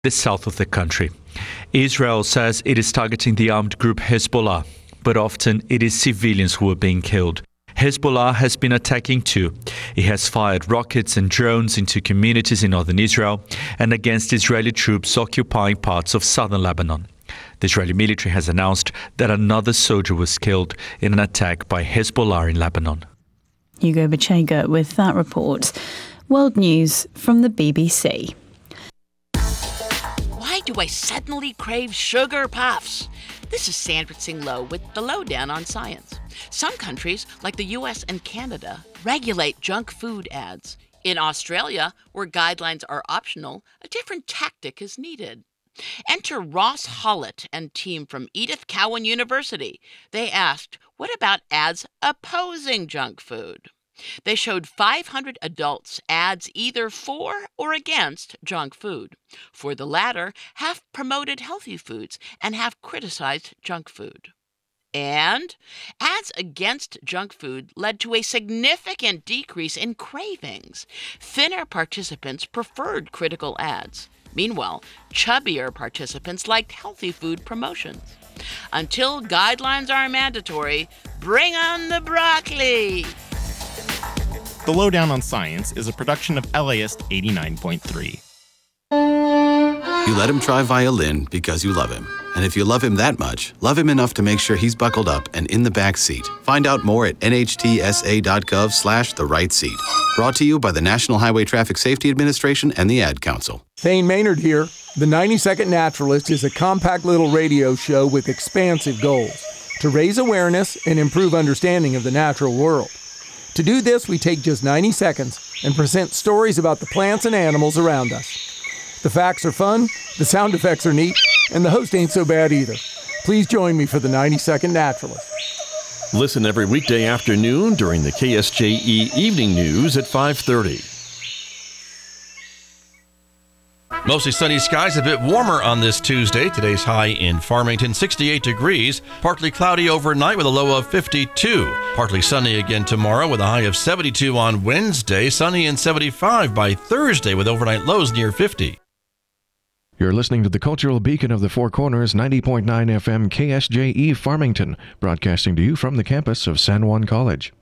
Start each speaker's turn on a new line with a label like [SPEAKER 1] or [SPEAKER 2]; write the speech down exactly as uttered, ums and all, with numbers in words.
[SPEAKER 1] the south of the country. Israel says it is targeting the armed group Hezbollah, but often it is civilians who are being killed. Hezbollah has been attacking too. It has fired rockets and drones into communities in northern Israel and against Israeli troops occupying parts of southern Lebanon. The Israeli military has announced that another soldier was killed in an attack by Hezbollah in Lebanon.
[SPEAKER 2] Hugo Bachega with that report. World news from the B B C.
[SPEAKER 3] Why do I suddenly crave sugar puffs? This is Sandra Singh Low with the Lowdown on Science. Some countries, like the U S and Canada, regulate junk food ads. In Australia, where guidelines are optional, a different tactic is needed. Enter Ross Hollett and team from Edith Cowan University. They asked, what about ads opposing junk food? They showed five hundred adults ads either for or against junk food. For the latter, half promoted healthy foods and half criticized junk food. And ads against junk food led to a significant decrease in cravings. Thinner participants preferred critical ads. Meanwhile, chubbier participants liked healthy food promotions. Until guidelines are mandatory, bring on the broccoli!
[SPEAKER 4] The Lowdown on Science is a production of L A S eighty-nine point three.
[SPEAKER 5] You let him try violin because you love him. And if you love him that much, love him enough to make sure he's buckled up and in the back seat. Find out more at nhtsa.gov slash the right seat. Brought to you by the National Highway Traffic Safety Administration and the Ad Council.
[SPEAKER 6] Thane Maynard here. The ninety second Naturalist is a compact little radio show with expansive goals to raise awareness and improve understanding of the natural world. To do this, we take just ninety seconds and present stories about the plants and animals around us. The facts are fun, the sound effects are neat, and the host ain't so bad either. Please join me for the ninety second Naturalist.
[SPEAKER 7] Listen every weekday afternoon during the K S J E Evening News at five thirty. Mostly sunny skies, a bit warmer on this Tuesday. Today's high in Farmington, sixty-eight degrees. Partly cloudy overnight with a low of fifty-two. Partly sunny again tomorrow with a high of seventy-two on Wednesday. Sunny and seventy-five by Thursday with overnight lows near fifty.
[SPEAKER 8] You're listening to the Cultural Beacon of the Four Corners, ninety point nine F M K S J E Farmington, broadcasting to you from the campus of San Juan College.